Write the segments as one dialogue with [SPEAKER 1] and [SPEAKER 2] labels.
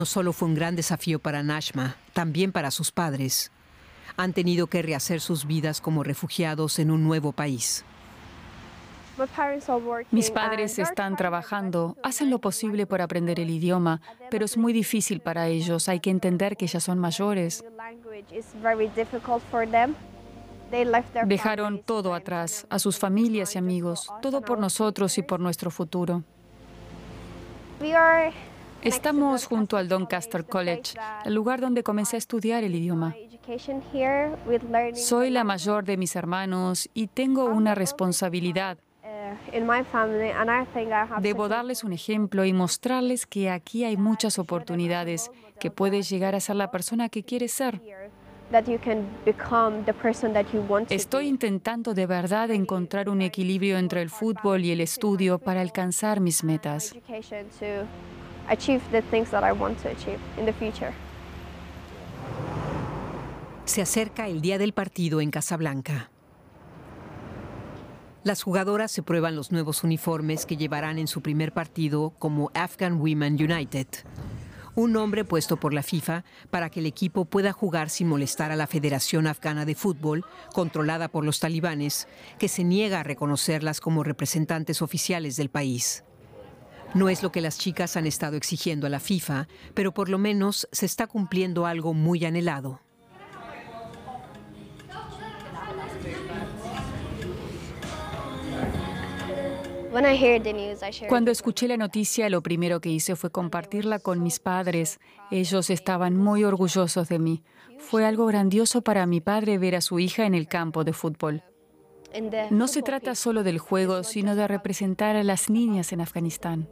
[SPEAKER 1] No solo fue un gran desafío para Nashma, también para sus padres. Han tenido que rehacer sus vidas como refugiados en un nuevo país.
[SPEAKER 2] Mis padres están trabajando, hacen lo posible por aprender el idioma, pero es muy difícil para ellos. Hay que entender que ya son mayores. Dejaron todo atrás, a sus familias y amigos, todo por nosotros y por nuestro futuro. Estamos junto al Doncaster College, el lugar donde comencé a estudiar el idioma. Soy la mayor de mis hermanos y tengo una responsabilidad. Debo darles un ejemplo y mostrarles que aquí hay muchas oportunidades, que puedes llegar a ser la persona que quieres ser. Estoy intentando de verdad encontrar un equilibrio entre el fútbol y el estudio para alcanzar mis metas.
[SPEAKER 1] Se acerca el día del partido en Casablanca. Las jugadoras se prueban los nuevos uniformes que llevarán en su primer partido como Afghan Women United. Un nombre puesto por la FIFA para que el equipo pueda jugar sin molestar a la Federación Afgana de Fútbol, controlada por los talibanes, que se niega a reconocerlas como representantes oficiales del país. No es lo que las chicas han estado exigiendo a la FIFA, pero por lo menos se está cumpliendo algo muy anhelado.
[SPEAKER 2] Cuando escuché la noticia, lo primero que hice fue compartirla con mis padres. Ellos estaban muy orgullosos de mí. Fue algo grandioso para mi padre ver a su hija en el campo de fútbol. No se trata solo del juego, sino de representar a las niñas en Afganistán.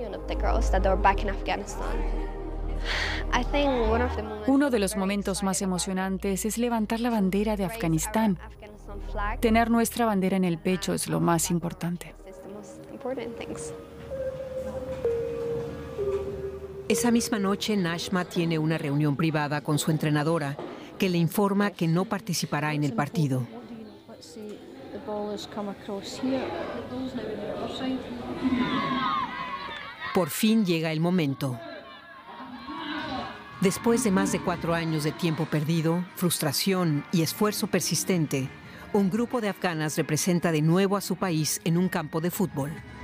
[SPEAKER 2] Uno de los momentos más emocionantes es levantar la bandera de Afganistán. Tener nuestra bandera en el pecho es lo más importante.
[SPEAKER 1] Esa misma noche, Nashma tiene una reunión privada con su entrenadora, que le informa que no participará en el partido. Por fin llega el momento. Después de más de 4 años de tiempo perdido, frustración y esfuerzo persistente, un grupo de afganas representa de nuevo a su país en un campo de fútbol.